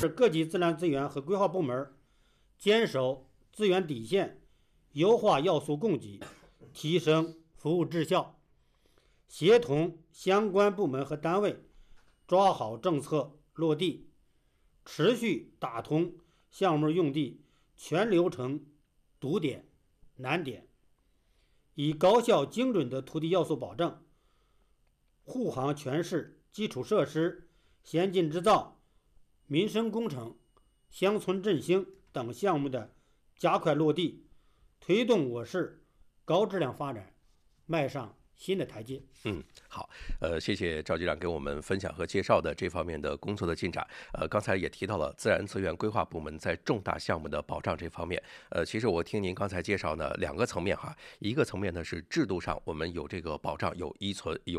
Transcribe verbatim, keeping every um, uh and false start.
各级自然资源和规划部门坚守资源底线，优化要素供给，提升服务质效，协同相关部门和单位抓好政策落地，持续打通项目用地全流程堵点难点，以高效精准的土地要素保证、护航全市基础设施、先进制造、民生工程、乡村振兴等项目的加快落地，推动我市高质量发展迈上新的台阶。 嗯，好，呃，谢谢赵局长给我们分享和介绍的这方面的工作的进展。呃，刚才也提到了自然资源规划部门在重大项目的保障这方面。呃，其实我听您刚才介绍呢，两个层面哈，一个层面呢是制度上我们有这个保障，有依存有